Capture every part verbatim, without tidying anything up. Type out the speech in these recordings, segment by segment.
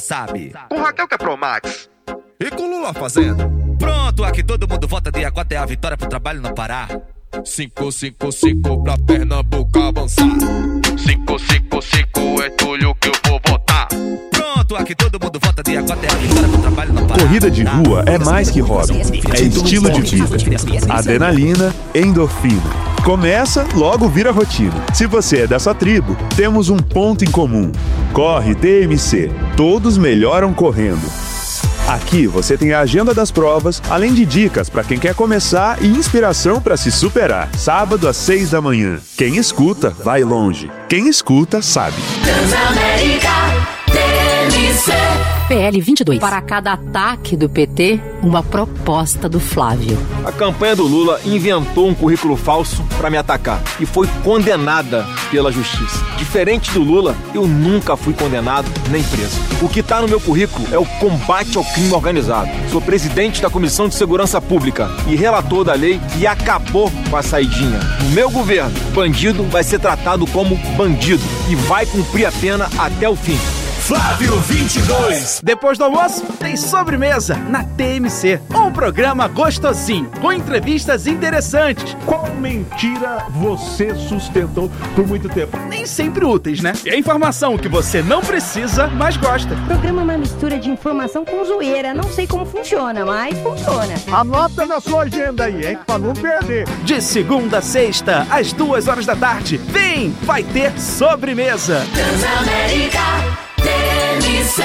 sabe. Com Raquel que é Pro Max. E com Lula fazendo. Pronto, aqui todo mundo vota. Dia quatro é a vitória pro trabalho não parar. cinco, cinco, cinco pra Pernambuco avançar. cinco, cinco, cinco é Túlio que eu vou votar. Pronto, aqui todo mundo vota. Dia quatro é a vitória pro trabalho não parar. Corrida de rua é mais que hobby. É estilo de vida. Adrenalina, endorfina. Começa, logo vira rotina. Se você é dessa tribo, temos um ponto em comum. Corre T M C. Todos melhoram correndo. Aqui você tem a agenda das provas, além de dicas para quem quer começar e inspiração para se superar. Sábado às seis da manhã. Quem escuta, vai longe. Quem escuta, sabe. Transamérica T M C. P L vinte e dois. Para cada ataque do P T, uma proposta do Flávio. A campanha do Lula inventou um currículo falso para me atacar e foi condenada pela justiça. Diferente do Lula, eu nunca fui condenado nem preso. O que está no meu currículo é o combate ao crime organizado. Sou presidente da Comissão de Segurança Pública e relator da lei que acabou com a saidinha. No meu governo, bandido vai ser tratado como bandido e vai cumprir a pena até o fim. Flávio vinte e dois. Depois do almoço, tem sobremesa na T M C. Um programa gostosinho, com entrevistas interessantes. Qual mentira você sustentou por muito tempo? Nem sempre úteis, né? E a informação que você não precisa, mas gosta. O programa é uma mistura de informação com zoeira. Não sei como funciona, mas funciona. Anota na sua agenda aí, hein? Pra não perder. De segunda a sexta, às duas horas da tarde. Vem, vai ter sobremesa. Transamérica T M C.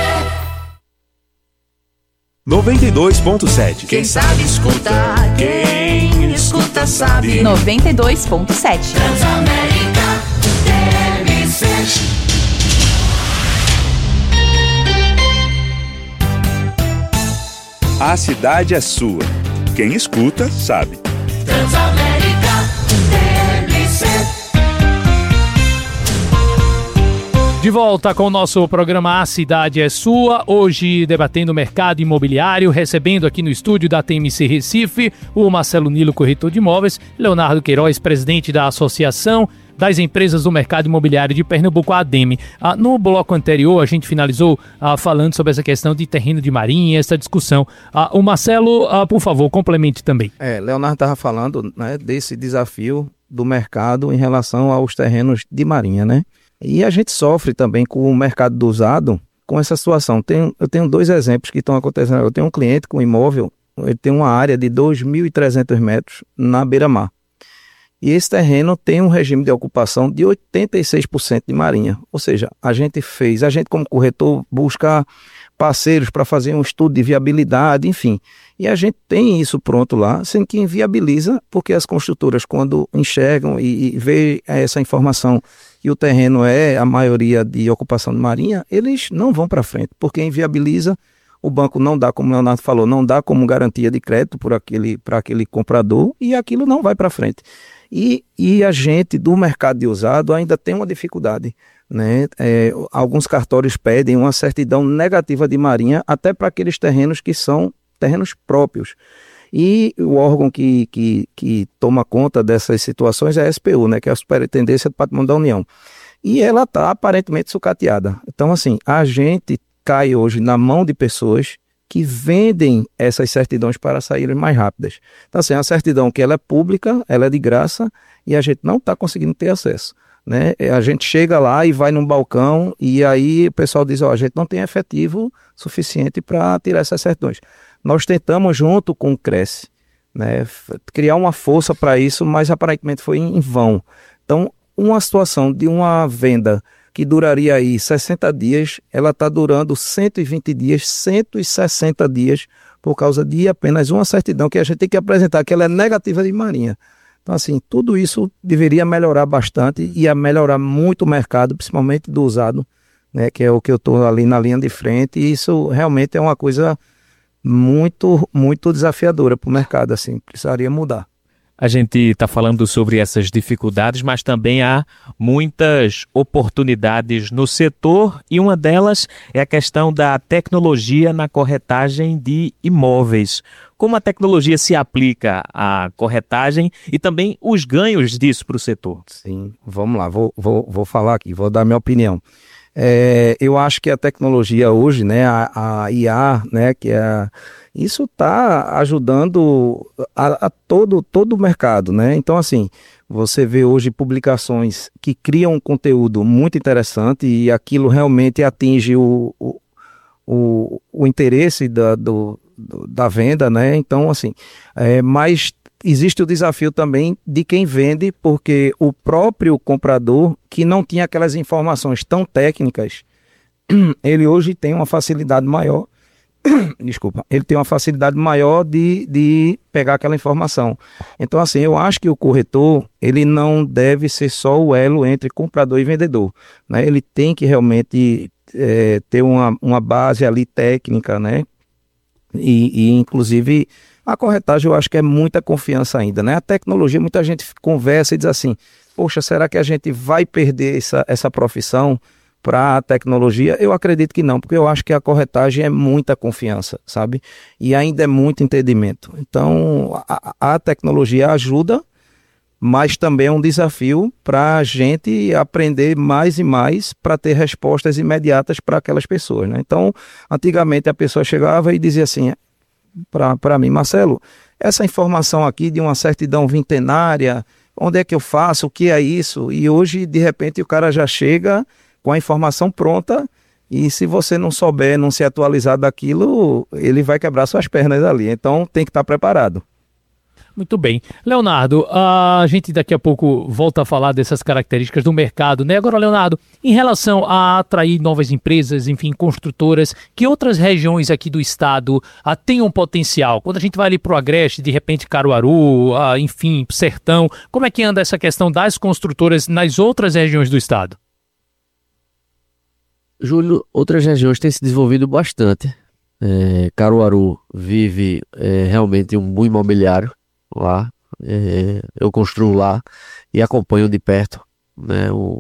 noventa e dois ponto sete. Quem sabe escuta, quem escuta sabe. noventa e dois ponto sete. Transamérica T M C. A cidade é sua. Quem escuta, sabe. Transamérica T M C. De volta com o nosso programa A Cidade é Sua, hoje debatendo o mercado imobiliário, recebendo aqui no estúdio da T M C Recife o Marcelo Nilo, corretor de imóveis, Leonardo Queiroz, presidente da Associação das Empresas do Mercado Imobiliário de Pernambuco, a ADEME. Ah, no bloco anterior, a gente finalizou ah, falando sobre essa questão de terreno de marinha, essa discussão. Ah, o Marcelo, ah, por favor, complemente também. É, Leonardo estava falando, né, desse desafio do mercado em relação aos terrenos de marinha, né? E a gente sofre também com o mercado do usado, com essa situação. Tem, eu tenho dois exemplos que estão acontecendo. Eu tenho um cliente com um imóvel, ele tem uma área de dois mil e trezentos metros na beira-mar. E esse terreno tem um regime de ocupação de oitenta e seis por cento de marinha. Ou seja, a gente fez, a gente como corretor busca parceiros para fazer um estudo de viabilidade, enfim. E a gente tem isso pronto lá, sendo que inviabiliza, porque as construtoras, quando enxergam e, e vê essa informação que o terreno é a maioria de ocupação de marinha, eles não vão para frente, porque inviabiliza, o banco não dá, como o Leonardo falou, não dá como garantia de crédito por aquele, para aquele comprador e aquilo não vai para frente. E, e a gente do mercado de usado ainda tem uma dificuldade, né? É, alguns cartórios pedem uma certidão negativa de marinha até para aqueles terrenos que são terrenos próprios. E o órgão que, que, que toma conta dessas situações é a S P U, né, que é a Superintendência do Patrimônio da União. E ela está aparentemente sucateada. Então, assim, a gente cai hoje na mão de pessoas que vendem essas certidões para saírem mais rápidas. Então, assim, a certidão que ela é pública, ela é de graça e a gente não está conseguindo ter acesso, né? A gente chega lá e vai num balcão e aí o pessoal diz, ó, a gente não tem efetivo suficiente para tirar essas certidões. Nós tentamos, junto com o Cresce, né, criar uma força para isso, mas aparentemente foi em vão. Então, uma situação de uma venda que duraria aí sessenta dias, ela está durando cento e vinte dias, cento e sessenta dias, por causa de apenas uma certidão que a gente tem que apresentar, que ela é negativa de marinha. Então, assim, tudo isso deveria melhorar bastante e ia melhorar muito o mercado, principalmente do usado, né, que é o que eu estou ali na linha de frente, e isso realmente é uma coisa muito, muito desafiadora para o mercado, assim, precisaria mudar. A gente está falando sobre essas dificuldades, mas também há muitas oportunidades no setor e uma delas é a questão da tecnologia na corretagem de imóveis. Como a tecnologia se aplica à corretagem e também os ganhos disso para o setor? Sim, vamos lá, vou, vou, vou falar aqui, vou dar minha opinião. É, eu acho que a tecnologia hoje, né, a, a I A, né, que é, isso está ajudando a, a todo, todo o mercado, né? Então, assim, você vê hoje publicações que criam um conteúdo muito interessante e aquilo realmente atinge o, o, o, o interesse da, do, da venda, né? Então, assim, é, mas existe o desafio também de quem vende, porque o próprio comprador, que não tinha aquelas informações tão técnicas, ele hoje tem uma facilidade maior, desculpa, ele tem uma facilidade maior de, de pegar aquela informação. Então, assim, eu acho que o corretor, ele não deve ser só o elo entre comprador e vendedor, né? Ele tem que realmente é, ter uma, uma base ali técnica, né? E, e inclusive... A corretagem eu acho que é muita confiança ainda, né? A tecnologia, muita gente conversa e diz assim, poxa, será que a gente vai perder essa, essa profissão para a tecnologia? Eu acredito que não, porque eu acho que a corretagem é muita confiança, sabe? E ainda é muito entendimento. Então, a, a tecnologia ajuda, mas também é um desafio para a gente aprender mais e mais para ter respostas imediatas para aquelas pessoas, né? Então, antigamente a pessoa chegava e dizia assim... para mim, Marcelo, essa informação aqui de uma certidão vintenária, onde é que eu faço, o que é isso? E hoje, de repente, o cara já chega com a informação pronta e se você não souber, não se atualizar daquilo, ele vai quebrar suas pernas ali. Então, tem que estar preparado. Muito bem. Leonardo, a gente daqui a pouco volta a falar dessas características do mercado, né? Agora, Leonardo, em relação a atrair novas empresas, enfim, construtoras, que outras regiões aqui do estado ah, tenham potencial? Quando a gente vai ali para o Agreste, de repente Caruaru, ah, enfim, Sertão, como é que anda essa questão das construtoras nas outras regiões do estado? Júlio, outras regiões têm se desenvolvido bastante. É, Caruaru vive é, realmente um boom imobiliário. Lá, é, eu construo lá e acompanho de perto, né, o,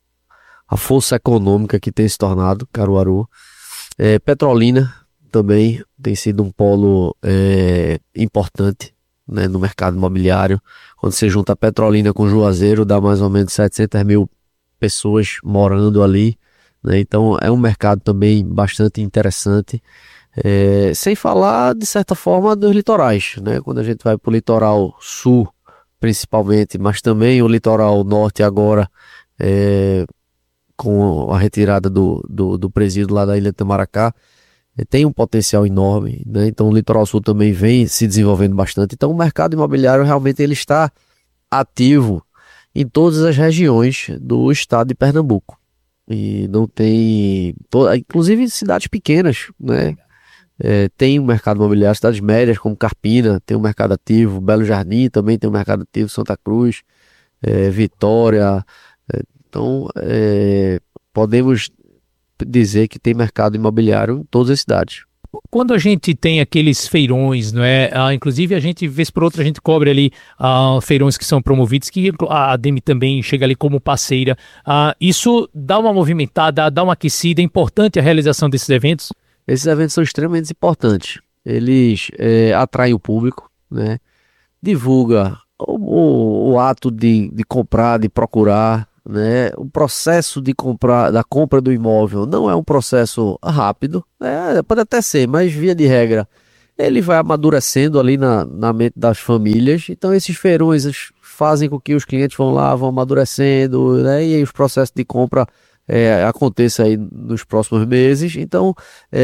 a força econômica que tem se tornado Caruaru. É, Petrolina também tem sido um polo é, importante, né, no mercado imobiliário. Quando você junta a Petrolina com Juazeiro, dá mais ou menos setecentas mil pessoas morando ali, né, então é um mercado também bastante interessante. É, sem falar, de certa forma, dos litorais, né? Quando a gente vai para o litoral sul, principalmente, mas também o litoral norte agora, é, com a retirada do, do, do presídio lá da Ilha de Itamaracá, é, tem um potencial enorme, né? Então o litoral sul também vem se desenvolvendo bastante. Então o mercado imobiliário realmente ele está ativo em todas as regiões do estado de Pernambuco. E não tem... Inclusive cidades pequenas, né? É, tem um mercado imobiliário, cidades médias como Carpina tem um mercado ativo, Belo Jardim também tem um mercado ativo, Santa Cruz, é, Vitória, é, então é, podemos dizer que tem mercado imobiliário em todas as cidades. Quando a gente tem aqueles feirões, não é? Ah, inclusive a gente, vez por outra, a gente cobre ali ah, feirões que são promovidos, que a ADEME também chega ali como parceira. Ah, isso dá uma movimentada, dá uma aquecida, é importante a realização desses eventos? Esses eventos são extremamente importantes. Eles é, atraem o público, né? Divulga o, o, o ato de, de comprar, de procurar, né? O processo de comprar, da compra do imóvel não é um processo rápido, né? Pode até ser, mas via de regra ele vai amadurecendo ali na, na mente das famílias. Então esses feirões fazem com que os clientes vão lá, vão amadurecendo, né? E aí os processos de compra É, aconteça aí nos próximos meses. Então,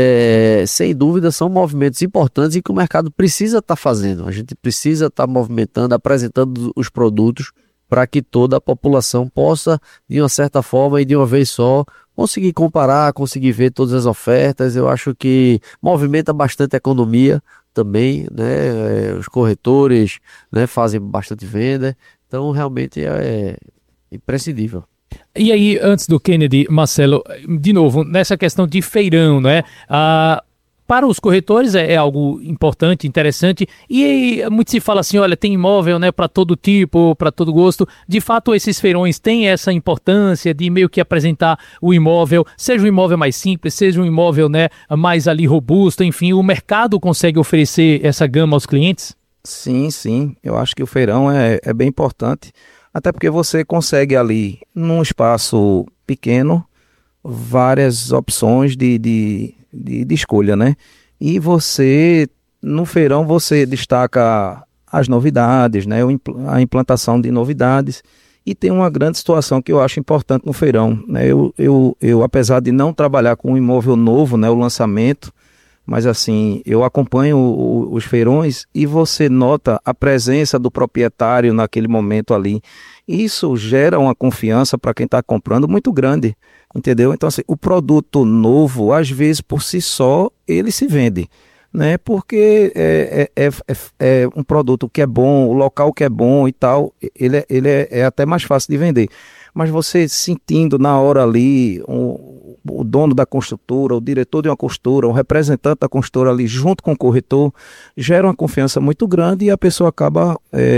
é, sem dúvida, são movimentos importantes e que o mercado precisa estar tá fazendo. A gente precisa estar tá movimentando, apresentando os produtos para que toda a população possa, de uma certa forma e de uma vez só, conseguir comparar, conseguir ver todas as ofertas. Eu acho que movimenta bastante a economia também, né? É, os corretores, né, fazem bastante venda. Então, realmente é imprescindível. E aí, antes do Kennedy, Marcelo, de novo, nessa questão de feirão, né? Ah, para os corretores é, é algo importante, interessante, e muito se fala assim, olha, tem imóvel, né, para todo tipo, para todo gosto. De fato, esses feirões têm essa importância de meio que apresentar o imóvel, seja um imóvel mais simples, seja um imóvel, né, mais ali robusto, enfim, o mercado consegue oferecer essa gama aos clientes? Sim, sim, eu acho que o feirão é, é bem importante. Até porque você consegue ali, num espaço pequeno, várias opções de, de, de, de escolha, né? E você, no feirão, você destaca as novidades, né? A implantação de novidades. E tem uma grande situação que eu acho importante no feirão, né? Eu, eu, eu apesar de não trabalhar com um imóvel novo, né? O lançamento, mas assim, eu acompanho o, os feirões e você nota a presença do proprietário naquele momento ali. Isso gera uma confiança para quem está comprando muito grande, entendeu? Então assim, o produto novo, às vezes por si só, ele se vende, né? Porque é, é, é, é um produto que é bom, o local que é bom e tal, ele, é, ele é, é até mais fácil de vender. Mas você sentindo na hora ali um, o dono da construtora, o diretor de uma construtora, o representante da construtora ali junto com o corretor, gera uma confiança muito grande e a pessoa acaba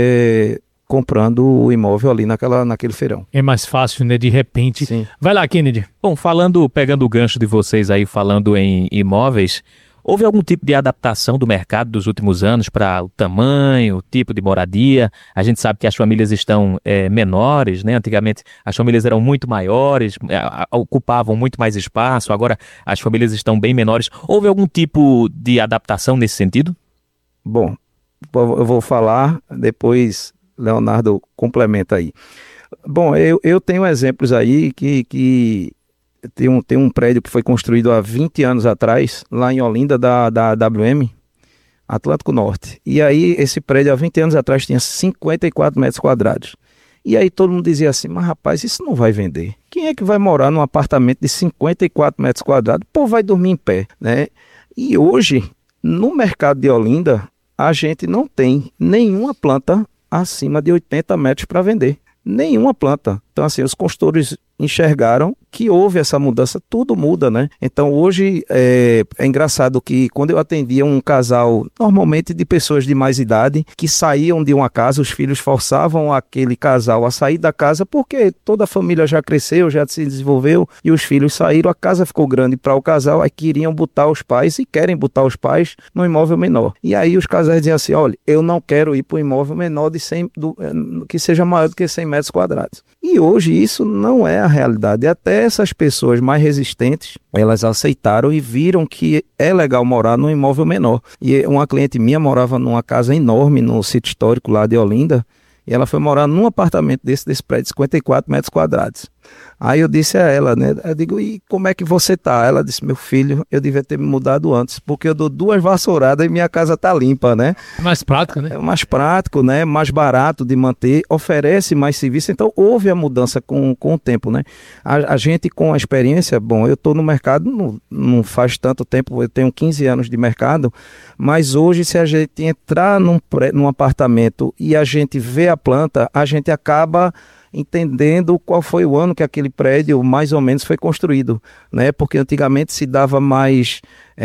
é, comprando o imóvel ali naquela, naquele feirão. É mais fácil, né? De repente. Sim. Vai lá, Kennedy. Bom, falando, pegando o gancho de vocês aí, falando em imóveis, houve algum tipo de adaptação do mercado dos últimos anos para o tamanho, o tipo de moradia? A gente sabe que as famílias estão é, menores, né? Antigamente as famílias eram muito maiores, é, ocupavam muito mais espaço, agora as famílias estão bem menores. Houve algum tipo de adaptação nesse sentido? Bom, eu vou falar, depois Leonardo complementa aí. Bom, eu, eu tenho exemplos aí que... que... Tem um, tem um prédio que foi construído há vinte anos atrás, lá em Olinda, da, da A W M, Atlântico Norte. E aí, esse prédio há vinte anos atrás tinha cinquenta e quatro metros quadrados. E aí todo mundo dizia assim, mas rapaz, isso não vai vender. Quem é que vai morar num apartamento de cinquenta e quatro metros quadrados? Pô, vai dormir em pé, né? E hoje, no mercado de Olinda, a gente não tem nenhuma planta acima de oitenta metros para vender. Nenhuma planta. Então, assim, os consultores enxergaram que houve essa mudança, tudo muda, né? Então, hoje, é, é engraçado que quando eu atendia um casal, normalmente de pessoas de mais idade, que saíam de uma casa, os filhos forçavam aquele casal a sair da casa porque toda a família já cresceu, já se desenvolveu e os filhos saíram, a casa ficou grande para o casal, aí queriam botar os pais e querem botar os pais no imóvel menor. E aí os casais diziam assim, olha, eu não quero ir para um imóvel menor de cem, do, que seja maior do que cem metros quadrados. E hoje isso não é a realidade. Até essas pessoas mais resistentes, elas aceitaram e viram que é legal morar num imóvel menor. E uma cliente minha morava numa casa enorme no sítio histórico lá de Olinda, e ela foi morar num apartamento desse, desse prédio de cinquenta e quatro metros quadrados. Aí eu disse a ela, né, eu digo, e como é que você tá? Ela disse, meu filho, eu devia ter me mudado antes, porque eu dou duas vassouradas e minha casa tá limpa, né? Mais prático, né? É mais prático, né? Mais barato de manter, oferece mais serviço, então houve a mudança com, com o tempo, né? A, a gente com a experiência, bom, eu tô no mercado, não, não faz tanto tempo, eu tenho quinze anos de mercado, mas hoje se a gente entrar num, num apartamento e a gente vê a planta, a gente acaba entendendo qual foi o ano que aquele prédio mais ou menos foi construído, né? Porque antigamente se dava mais,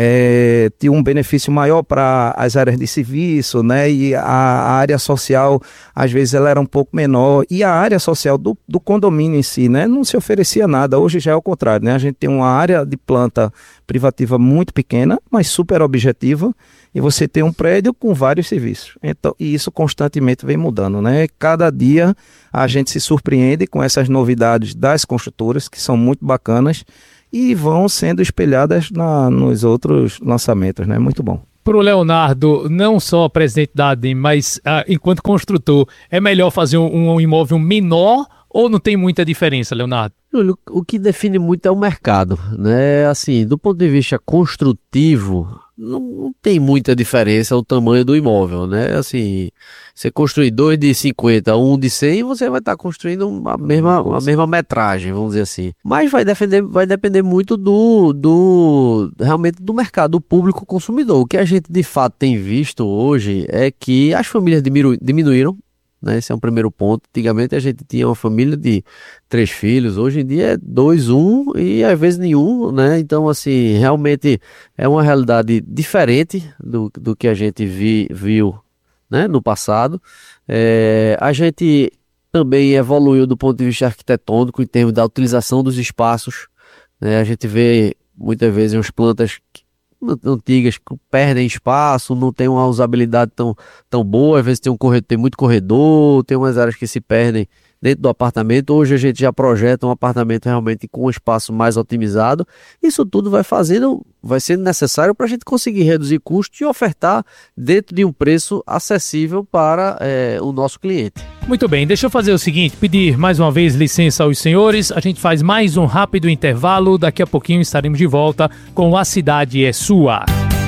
é, tinha um benefício maior para as áreas de serviço, né? E a, a área social, às vezes ela era um pouco menor, e a área social do, do condomínio em si, né? Não se oferecia nada. Hoje já é o contrário, né? A gente tem uma área de planta privativa muito pequena, mas super objetiva, e você tem um prédio com vários serviços. Então, e isso constantemente vem mudando, né? Cada dia a gente se surpreende com essas novidades das construtoras, que são muito bacanas, e vão sendo espelhadas na, nos outros lançamentos, né? Muito bom. Para o Leonardo, não só presidente da A D E M, mas ah, enquanto construtor, é melhor fazer um, um imóvel menor ou não tem muita diferença, Leonardo? O que define muito é o mercado, né? Assim, do ponto de vista construtivo, não, não tem muita diferença o tamanho do imóvel, né? Assim, você construir dois de cinquenta, um de cem, você vai estar construindo a mesma, a mesma metragem, vamos dizer assim. Mas vai depender, vai depender muito do, do, realmente do mercado, do público consumidor. O que a gente de fato tem visto hoje é que as famílias diminu, diminuíram, né? Esse é um primeiro ponto. Antigamente a gente tinha uma família de três filhos, hoje em dia é dois, um e às vezes nenhum, né? Então, assim, realmente é uma realidade diferente do, do que a gente vi, viu, né, no passado. É, a gente também evoluiu do ponto de vista arquitetônico em termos da utilização dos espaços, né? A gente vê muitas vezes umas plantas antigas que perdem espaço, não tem uma usabilidade tão, tão boa, às vezes tem, um corredor, tem muito corredor, tem umas áreas que se perdem dentro do apartamento. Hoje a gente já projeta um apartamento realmente com um espaço mais otimizado. Isso tudo vai fazendo, vai sendo necessário para a gente conseguir reduzir custos e ofertar dentro de um preço acessível para é, o nosso cliente. Muito bem, deixa eu fazer o seguinte, pedir mais uma vez licença aos senhores, a gente faz mais um rápido intervalo, daqui a pouquinho estaremos de volta com A Cidade é Sua.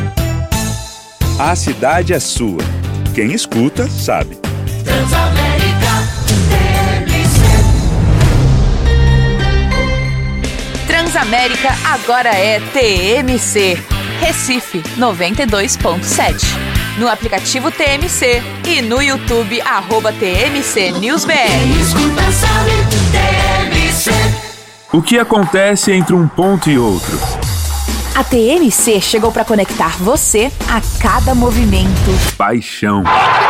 A cidade é sua. Quem escuta, sabe. Transamérica T M C. Transamérica agora é T M C. Recife noventa e dois ponto sete. No aplicativo T M C e no YouTube, arroba T M C News B R. Quem escuta sabe, T M C. O que acontece entre um ponto e outro? A T M C chegou para conectar você a cada movimento. Paixão.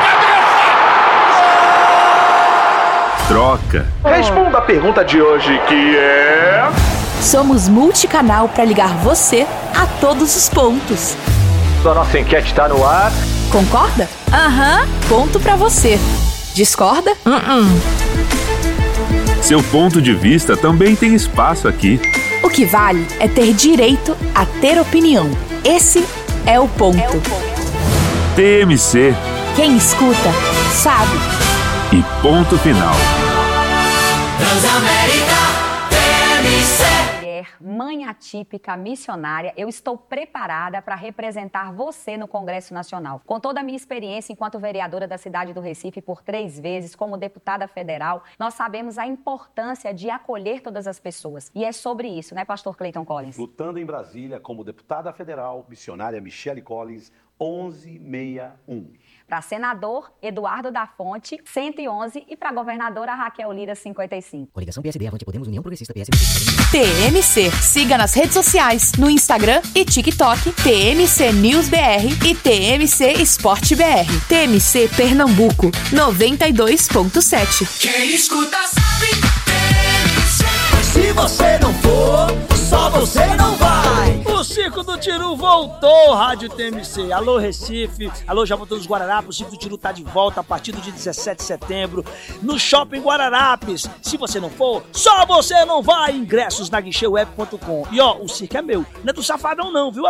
Troca. Responda a pergunta de hoje, que é... Somos multicanal para ligar você a todos os pontos. A nossa enquete está no ar. Concorda? Aham, ponto para você. Discorda? Uh-uh. Seu ponto de vista também tem espaço aqui. O que vale é ter direito a ter opinião. Esse é o ponto. É o ponto. T M C. Quem escuta, sabe. E ponto final. Transamérica T M C. Mãe atípica, missionária, eu estou preparada para representar você no Congresso Nacional. Com toda a minha experiência enquanto vereadora da cidade do Recife por três vezes, como deputada federal, nós sabemos a importância de acolher todas as pessoas. E é sobre isso, né, pastor Clayton Collins? Lutando em Brasília como deputada federal, missionária Michele Collins, onze sessenta e um. Para senador, Eduardo da Fonte, cento e onze, e para governadora, Raquel Lira, cinquenta e cinco. Coligação P S D, Avante Podemos, União Progressista, P S D. T M C. Siga nas redes sociais, no Instagram e TikTok, T M C News B R e T M C Esporte B R. T M C Pernambuco, noventa e dois ponto sete. Quem escuta sabe, T M C. Se você não for, só você não vai. O Circo do Tiru voltou, Rádio T M C. Alô, Recife. Alô, Jaboatão dos Guararapes. O Circo do Tiru tá de volta a partir do dia dezessete de setembro no Shopping Guararapes. Se você não for, só você não vai. Ingressos na guichê web ponto com. E ó, o circo é meu. Não é do Safadão não, viu?